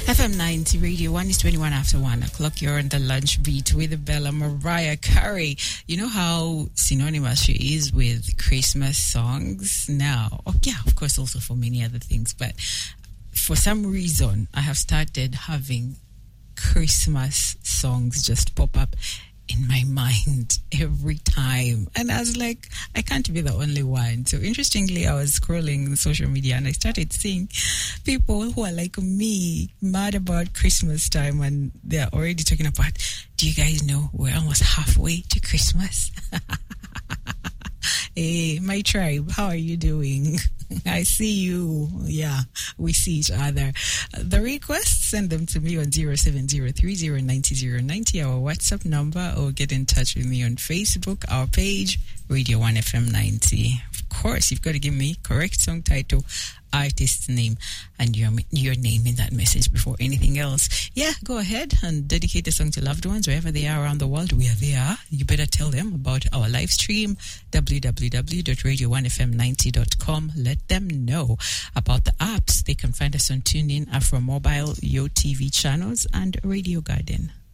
FM 90 Radio 1 is 21 after 1 o'clock. You're on the lunch beat with Bella Mariah Carey. You know how synonymous she is with Christmas songs now? Oh, yeah, of course, also for many other things. But for some reason, I have started having Christmas songs just pop up in my mind every time, and I was like, I can't be the only one. So interestingly, I was scrolling social media and I started seeing people who are like me, mad about Christmas time, and they're already talking about, do you guys know we're almost halfway to Christmas? Hey, my tribe, how are you doing? I see you. Yeah, we see each other. The requests, send them to me on 0703090090, our WhatsApp number, or get in touch with me on Facebook, our page, Radio 1 FM 90. Of course, you've got to give me correct song title, artist name, and your name in that message before anything else. Yeah, go ahead and dedicate the song to loved ones wherever they are around the world. We are there. You better tell them about our live stream, www.radio1fm90.com. Let them know about the apps. They can find us on TuneIn, Afro Mobile, Yo TV channels, and Radio Garden.